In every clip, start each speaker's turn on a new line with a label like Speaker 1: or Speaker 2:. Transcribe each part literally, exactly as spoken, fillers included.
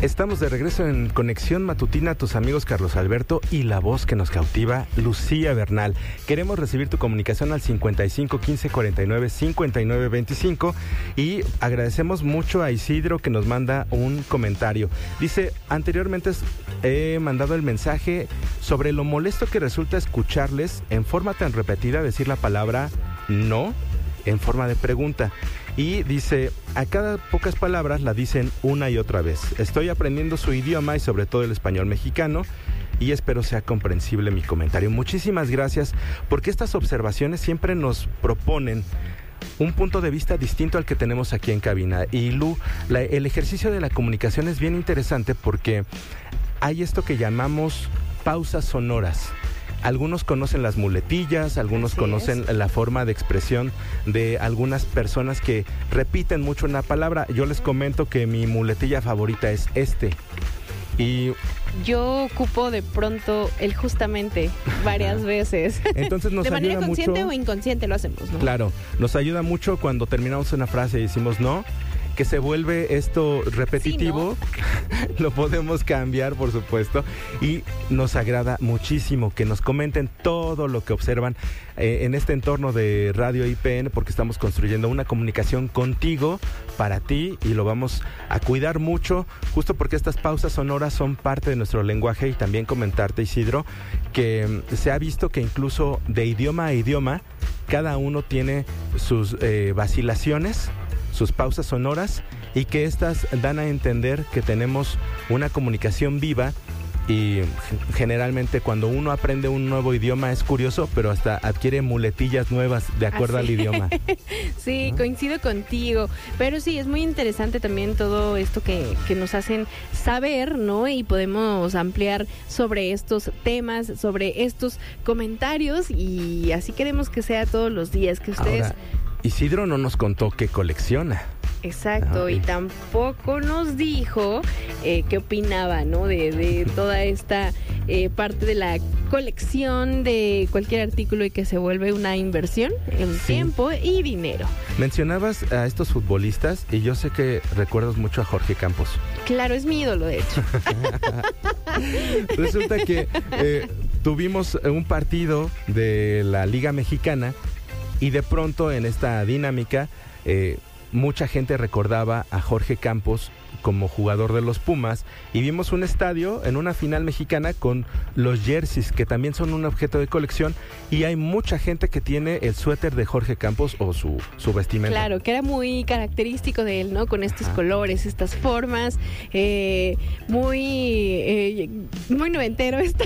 Speaker 1: Estamos de regreso en Conexión Matutina, tus amigos Carlos Alberto y la voz que nos cautiva, Lucía Bernal. Queremos recibir tu comunicación al cincuenta y cinco quince cuarenta y nueve cincuenta y nueve veinticinco y agradecemos mucho a Isidro que nos manda un comentario. Dice, anteriormente he mandado el mensaje sobre lo molesto que resulta escucharles en forma tan repetida decir la palabra no en forma de pregunta. Y dice, a cada pocas palabras la dicen una y otra vez. Estoy aprendiendo su idioma y sobre todo el español mexicano y espero sea comprensible mi comentario. Muchísimas gracias porque estas observaciones siempre nos proponen un punto de vista distinto al que tenemos aquí en cabina. Y Lu, la, el ejercicio de la comunicación es bien interesante porque hay esto que llamamos pausas sonoras. Algunos conocen las muletillas, algunos Así conocen es. la forma de expresión de algunas personas que repiten mucho una palabra. Yo les comento que mi muletilla favorita es este. Y
Speaker 2: yo ocupo de pronto el justamente varias veces.
Speaker 1: Entonces nos
Speaker 2: de
Speaker 1: ayuda
Speaker 2: manera consciente
Speaker 1: mucho,
Speaker 2: o inconsciente lo hacemos, ¿no?
Speaker 1: Claro, nos ayuda mucho cuando terminamos una frase y decimos no, que se vuelve esto repetitivo, sí, ¿no? Lo podemos cambiar, por supuesto, y nos agrada muchísimo que nos comenten todo lo que observan eh, en este entorno de Radio I P N, porque estamos construyendo una comunicación contigo, para ti, y lo vamos a cuidar mucho, justo porque estas pausas sonoras son parte de nuestro lenguaje. Y también comentarte, Isidro, que se ha visto que incluso de idioma a idioma, cada uno tiene sus eh, vacilaciones, sus pausas sonoras, y que estas dan a entender que tenemos una comunicación viva. Y generalmente cuando uno aprende un nuevo idioma es curioso, pero hasta adquiere muletillas nuevas de acuerdo
Speaker 2: Así.
Speaker 1: al idioma.
Speaker 2: Sí,
Speaker 1: ¿no?
Speaker 2: Coincido contigo, pero sí, es muy interesante también todo esto que, que nos hacen saber, ¿no? Y podemos ampliar sobre estos temas, sobre estos comentarios, y así queremos que sea todos los días, que ustedes...
Speaker 1: Ahora, Isidro no nos contó qué colecciona.
Speaker 2: Exacto,
Speaker 1: Ay.
Speaker 2: y tampoco nos dijo eh, qué opinaba, ¿no? De, de toda esta eh, parte de la colección de cualquier artículo y que se vuelve una inversión en
Speaker 1: Sí.
Speaker 2: tiempo y dinero.
Speaker 1: Mencionabas a estos futbolistas y yo sé que recuerdas mucho a Jorge Campos.
Speaker 2: Claro, es mi ídolo, de hecho.
Speaker 1: Resulta que eh, tuvimos un partido de la Liga Mexicana y de pronto en esta dinámica eh, mucha gente recordaba a Jorge Campos como jugador de los Pumas, y vimos un estadio en una final mexicana con los jerseys, que también son un objeto de colección, y hay mucha gente que tiene el suéter de Jorge Campos o su, su vestimenta.
Speaker 2: Claro, que era muy característico de él, ¿no? Con estos ah. colores, estas formas, eh, muy eh, muy noventero esto.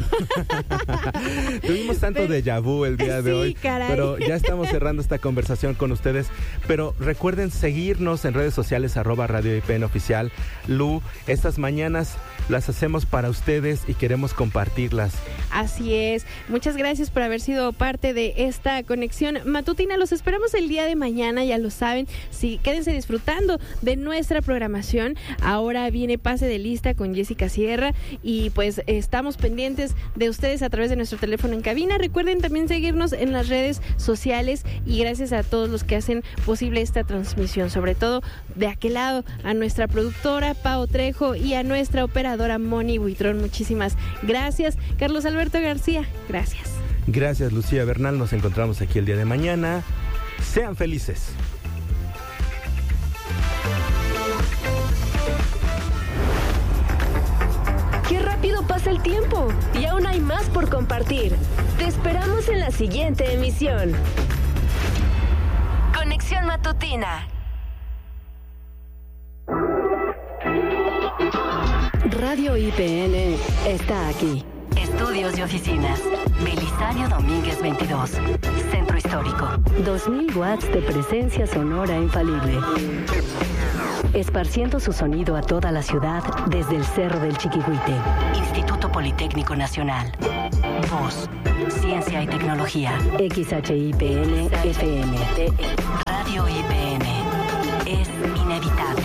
Speaker 1: Tuvimos tanto
Speaker 2: pero,
Speaker 1: déjà vu el día de
Speaker 2: sí,
Speaker 1: hoy,
Speaker 2: caray.
Speaker 1: Pero ya estamos cerrando esta conversación con ustedes. Pero recuerden seguirnos en redes sociales, arroba Radio I P N Oficial. Lu, estas mañanas las hacemos para ustedes y queremos compartirlas.
Speaker 2: Así es. Muchas gracias por haber sido parte de esta conexión matutina. Los esperamos el día de mañana, ya lo saben. Sí, quédense disfrutando de nuestra programación. Ahora viene Pase de Lista con Jessica Sierra y pues estamos pendientes de ustedes a través de nuestro teléfono en cabina. Recuerden también seguirnos en las redes sociales y gracias a todos los que hacen posible esta transmisión, sobre todo de aquel lado a nuestra productora Pao Trejo y a nuestra operadora Moni Buitrón. Muchísimas gracias. Carlos Alberto García, gracias.
Speaker 1: Gracias, Lucía Bernal. Nos encontramos aquí el día de mañana. Sean felices.
Speaker 3: ¡Qué rápido pasa el tiempo! Y aún hay más por compartir. Te esperamos en la siguiente emisión. Conexión Matutina. Radio I P N está aquí. Estudios y oficinas. Belisario Domínguez veintidós. Centro Histórico. dos mil watts de presencia sonora infalible. Esparciendo su sonido a toda la ciudad desde el Cerro del Chiquihuite. Instituto Politécnico Nacional. Voz, Ciencia y Tecnología. X H I P N F M. Radio I P N. Es inevitable.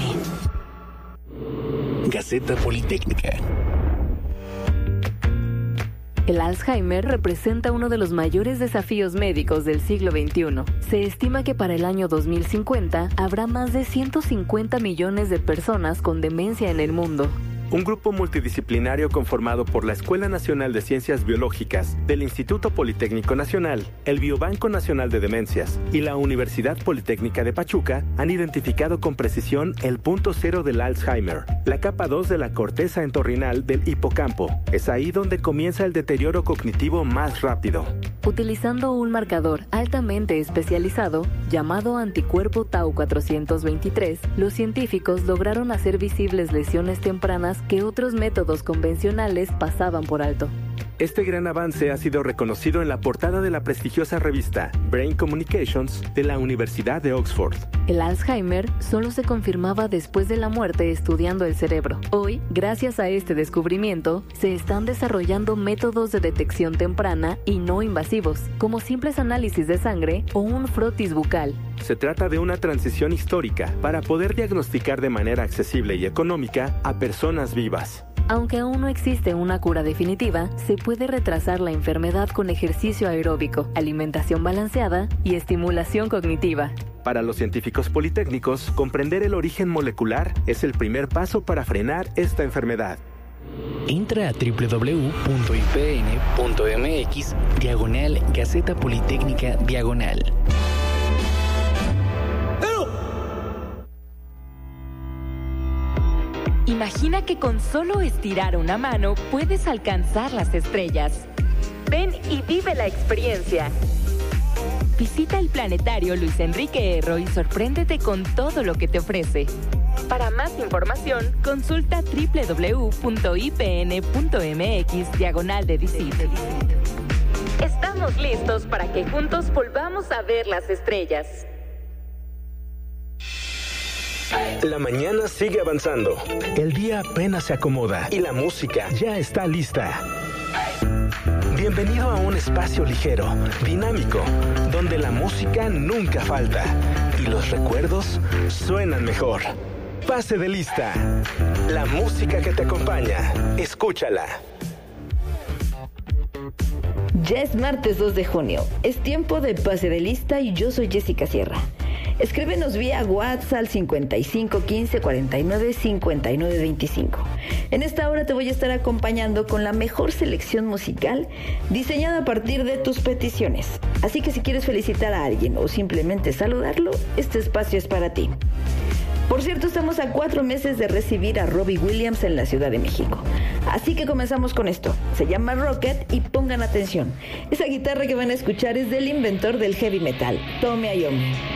Speaker 4: Gaceta Politécnica.
Speaker 5: El Alzheimer representa uno de los mayores desafíos médicos del siglo veintiuno. Se estima que para el año dos mil cincuenta habrá más de ciento cincuenta millones de personas con demencia en el mundo.
Speaker 1: un grupo multidisciplinario conformado por la Escuela Nacional de Ciencias Biológicas del Instituto Politécnico Nacional, el Biobanco Nacional de Demencias y la Universidad Politécnica de Pachuca han identificado con precisión el punto cero del Alzheimer, la capa dos de la corteza entorrinal del hipocampo. Es ahí donde comienza el deterioro cognitivo más rápido.
Speaker 5: Utilizando un marcador altamente especializado llamado anticuerpo Tau cuatrocientos veintitrés, los científicos lograron hacer visibles lesiones tempranas que otros métodos convencionales pasaban por alto.
Speaker 1: Este gran avance ha sido reconocido en la portada de la prestigiosa revista Brain Communications de la Universidad de Oxford.
Speaker 5: El Alzheimer solo se confirmaba después de la muerte estudiando el cerebro. Hoy, gracias a este descubrimiento, se están desarrollando métodos de detección temprana y no invasivos, como simples análisis de sangre o un frotis bucal.
Speaker 1: Se trata de una transición histórica para poder diagnosticar de manera accesible y económica a personas vivas.
Speaker 5: Aunque aún no existe una cura definitiva, se puede retrasar la enfermedad con ejercicio aeróbico, alimentación balanceada y estimulación cognitiva.
Speaker 1: Para los científicos politécnicos, comprender el origen molecular es el primer paso para frenar esta enfermedad.
Speaker 4: Entra a doble u doble u doble u punto i p n punto m x diagonal Gaceta Politécnica diagonal.
Speaker 6: Imagina que con solo estirar una mano puedes alcanzar las estrellas. Ven y vive la experiencia. Visita el planetario Luis Enrique Erro y sorpréndete con todo lo que te ofrece. Para más información, consulta doble u doble u doble u punto i p n punto m x diagonal de Visit. Estamos listos para que juntos volvamos a ver las estrellas.
Speaker 1: La mañana sigue avanzando, el día apenas se acomoda y la música ya está lista. Bienvenido a un espacio ligero, dinámico, donde la música nunca falta y los recuerdos suenan mejor. Pase de lista, la música que te acompaña, escúchala.
Speaker 7: Ya es martes dos de junio, es tiempo de Pase de Lista y yo soy Jessica Sierra. Escríbenos vía WhatsApp al cincuenta y cinco quince cuarenta y nueve cincuenta y nueve veinticinco. En esta hora te voy a estar acompañando con la mejor selección musical diseñada a partir de tus peticiones. Así que si quieres felicitar a alguien o simplemente saludarlo, este espacio es para ti. Por cierto, estamos a cuatro meses de recibir a Robbie Williams en la Ciudad de México. Así que comenzamos con esto. Se llama Rocket y pongan atención. Esa guitarra que van a escuchar es del inventor del heavy metal, Tony Iommi.